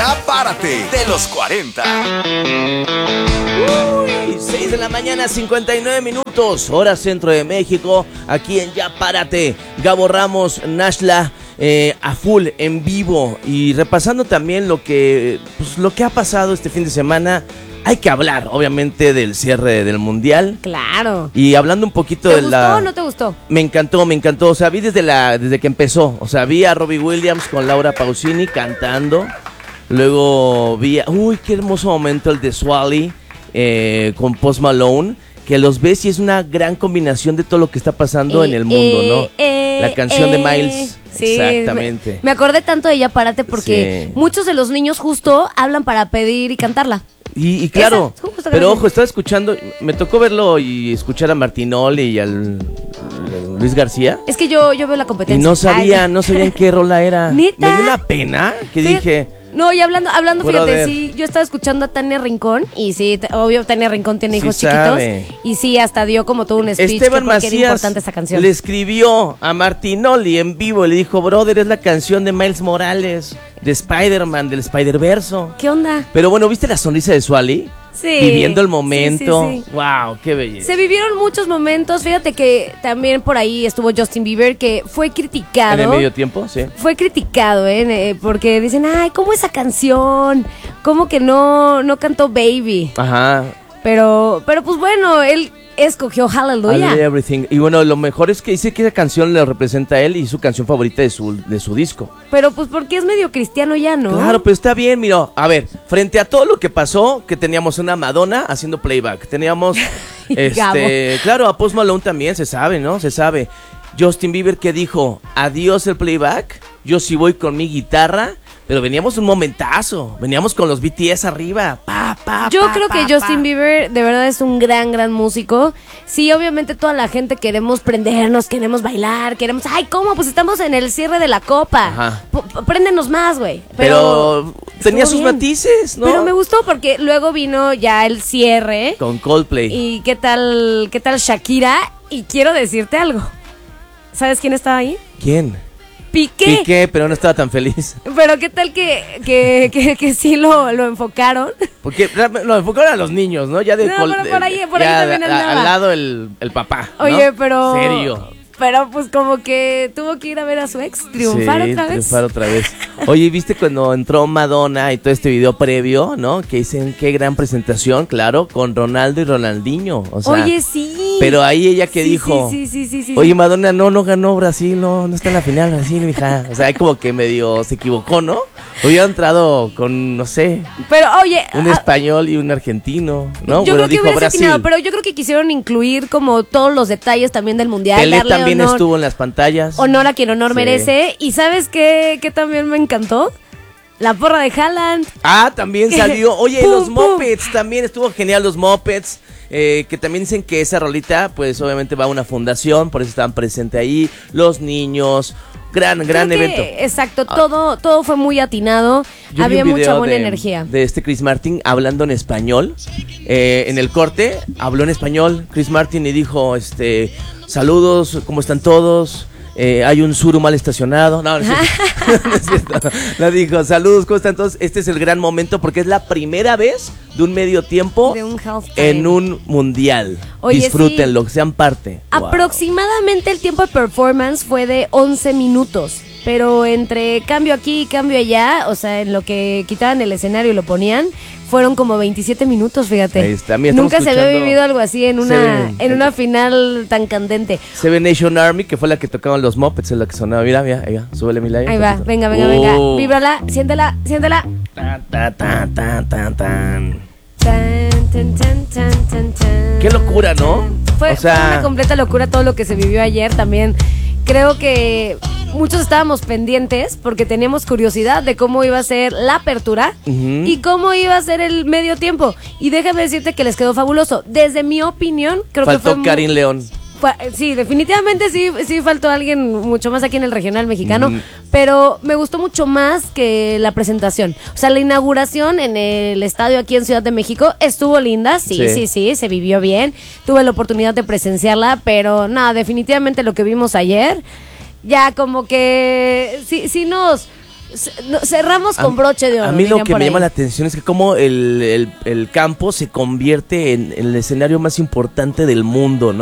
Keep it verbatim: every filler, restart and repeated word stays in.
Ya Párate, de los cuarenta. Uy, seis de la mañana, cincuenta y nueve minutos, hora centro de México, aquí en Ya Párate. Gabo Ramos, Nashla, eh, a full, en vivo, y repasando también lo que, pues, lo que ha pasado este fin de semana. Hay que hablar, obviamente, del cierre del Mundial. Claro. Y hablando un poquito ¿Te de gustó la... o no te gustó? Me encantó, me encantó. O sea, vi desde, la, desde que empezó. O sea, vi a Robbie Williams con Laura Pausini cantando. Luego vi... A... Uy, qué hermoso momento el de Swally eh, con Post Malone. Que los ves y es una gran combinación de todo lo que está pasando Eh, en el mundo, eh, ¿no? eh, La canción de eh, Miles. Sí, Exactamente. Me, me acordé tanto de Ya Párate porque Sí. muchos de los niños justo hablan para pedir y cantarla. Y, y claro, Esa, justo, pero gracias. ojo, estaba escuchando, me tocó verlo y escuchar a Martinoli y al, al Luis García. Es que yo, yo veo la Y competencia. no sabía, Ay. no sabía en qué rola era. ¿Neta? Me dio una pena que Sí. dije... No, y hablando, hablando fíjate, Brother. sí, yo estaba escuchando a Tania Rincón y sí, t- obvio Tania Rincón tiene Sí hijos sabe. chiquitos y sí, hasta dio como todo un speech Esteban que porque era Macías importante esa canción. le escribió a Martinoli en vivo y le dijo, brother, es la canción de Miles Morales, de Spider-Man, del Spider-Verso. ¿Qué onda? Pero bueno, ¿viste la sonrisa de Swally? Sí. Viviendo el momento. Sí, sí, sí. Wow, qué belleza. Se vivieron muchos momentos, fíjate que también por ahí estuvo Justin Bieber que fue criticado. En el medio tiempo, sí. Fue criticado, ¿eh? Eh, porque dicen, ay, ¿cómo esa canción? ¿Cómo que no, no cantó Baby? Ajá. Pero, pero pues bueno, él escogió Hallelujah. Hallelujah Everything. Y bueno, lo mejor es que dice que esa canción le representa a él y su canción favorita de su, de su disco. Pero pues porque es medio cristiano ya, ¿no? Claro, pero está bien, mira, a ver, frente a todo lo que pasó, que teníamos una Madonna haciendo playback, teníamos, Gabo. este, claro, a Post Malone también, se sabe, ¿no? Se sabe. Justin Bieber que dijo, adiós el playback, yo sí voy con mi guitarra, pero veníamos un momentazo, veníamos con los B T S arriba, pa, pa, Yo pa, creo pa, que Justin pa. Bieber de verdad es un gran, gran músico. Sí, obviamente toda la gente queremos prendernos, queremos bailar, queremos... Ay, ¿cómo? Pues estamos en el cierre de la copa. Ajá. P- p- préndenos más, güey. Pero, tenía estuvo sus bien. matices, ¿no? Pero me gustó porque luego vino ya el cierre. Con Coldplay. ¿Y qué tal, qué tal Shakira? Y quiero decirte algo. ¿Sabes quién estaba ahí? ¿Quién? Piqué. Piqué, pero no estaba tan feliz. Pero qué tal que, que, que, que sí lo, lo enfocaron. Porque realmente lo enfocaron a los niños, ¿no? Ya de No, col- pero por ahí- de- por ahí ya también a- a- andaba. al lado el, el papá, ¿no? Oye, pero... Serio. Pero pues como que tuvo que ir a ver a su ex, triunfar Sí, otra vez. triunfar otra vez. Oye, ¿viste cuando entró Madonna y todo este video previo, ¿no? Que dicen qué gran presentación, claro, con Ronaldo y Ronaldinho. O sea, Oye, sí. pero ahí ella que Sí, dijo, Sí, sí, sí, sí, sí. oye, Madonna, no, no ganó Brasil, no, no está en la final Brasil, mija. O sea, ahí como que medio se equivocó, ¿no? Hubiera entrado con, no sé, Pero oye, un a- español y un argentino, ¿no? yo Pero creo que dijo hubiera Brasil. atinado, pero yo creo que quisieron incluir como todos los detalles también del mundial. Pelé darle también honor, estuvo en las pantallas. honor a quien honor Sí. merece. ¿Y sabes qué, qué también me encantó? La porra de Haaland. Ah, también salió. Oye, Pum, los pum. Muppets también estuvo genial, los Muppets. Eh, que también dicen que esa rolita, pues obviamente va a una fundación, por eso estaban presentes ahí. Los niños. Gran, gran Creo que, evento. Exacto, Ah. todo, todo fue muy atinado. Yo vi Había un mucha video buena de- energía. De este Chris Martin hablando en español. Eh, en el corte habló en español Chris Martin y dijo, este, saludos, ¿cómo están todos? Eh, hay un suru mal estacionado. No, no es cierto. No es cierto. No dijo, saludos, ¿cómo están todos? Este es el gran momento porque es la primera vez de un medio tiempo De un halftime. en un mundial. Oye, Disfrútenlo, que sean parte. Wow. Aproximadamente el tiempo de performance fue de once minutos. Pero entre cambio aquí y cambio allá, o sea, en lo que quitaban el escenario y lo ponían, fueron como veintisiete minutos, fíjate. Ahí está, mira, estamos Nunca se había escuchando vivido algo así en una, Seven- en una final tan candente. Seven Nation Army, que fue la que tocaban los Muppets, es la que sonaba. Mira, mira, ahí va, súbele mi like. Ahí va, venga, venga, Oh. venga. Víbrala, siéntela, siéntela. Tan, tan, tan, tan, tan, tan. Tan, tan, tan, tan, tan, tan. Qué locura, ¿no? Fue, O sea- fue una completa locura todo lo que se vivió ayer también. Creo que muchos estábamos pendientes porque teníamos curiosidad de cómo iba a ser la apertura Ujú. y cómo iba a ser el medio tiempo. Y déjame decirte que les quedó fabuloso. Desde mi opinión, creo que fue Faltó mu- Karin León. fue- sí, definitivamente sí, sí faltó alguien mucho más aquí en el regional mexicano, Ujú. pero me gustó mucho más que la presentación. O sea, la inauguración en el estadio aquí en Ciudad de México estuvo linda, sí, sí, Sí. sí, se vivió bien. Tuve la oportunidad de presenciarla, pero nada, definitivamente lo que vimos ayer, ya como que sí, sí nos... C- no, cerramos con broche de oro. A mí lo dirían que por me ahí. llama la atención es que cómo el, el, el campo se convierte en, en el escenario más importante del mundo, ¿no?